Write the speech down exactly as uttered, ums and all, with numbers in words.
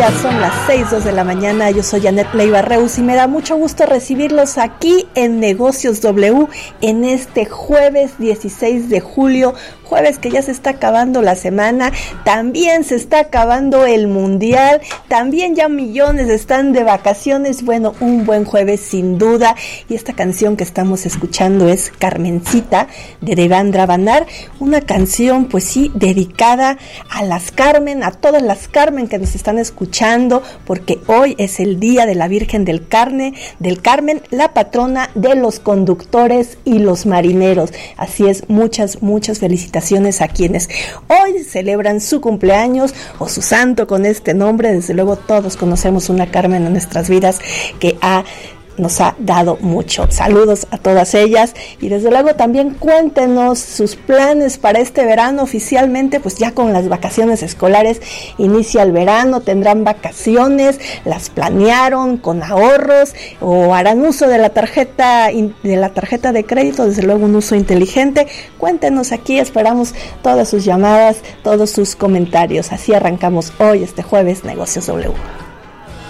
días, son las seis, dos de la mañana. Yo soy Janet Leiva Reus y me da mucho gusto recibirlos aquí en Negocios W en este jueves dieciséis de julio, jueves que ya se está acabando la semana, también se está acabando el mundial, también ya millones están de vacaciones. Bueno, un buen jueves sin duda, y esta canción que estamos escuchando es Carmencita de Devendra Banhart, una canción pues sí dedicada a las Carmen, a todas las Carmen que nos están escuchando, porque hoy es el día de la Virgen del Carne, del Carmen, la patrona de los conductores y los marineros. Así es, muchas, muchas felicitaciones a quienes hoy celebran su cumpleaños o su santo con este nombre. Desde luego todos conocemos una Carmen en nuestras vidas que ha nos ha dado mucho. Saludos a todas ellas, y desde luego también cuéntenos sus planes para este verano. Oficialmente, pues ya con las vacaciones escolares inicia el verano, tendrán vacaciones, las planearon con ahorros o harán uso de la tarjeta de la tarjeta de crédito, desde luego un uso inteligente. Cuéntenos aquí, esperamos todas sus llamadas, todos sus comentarios. Así arrancamos hoy este jueves Negocios W.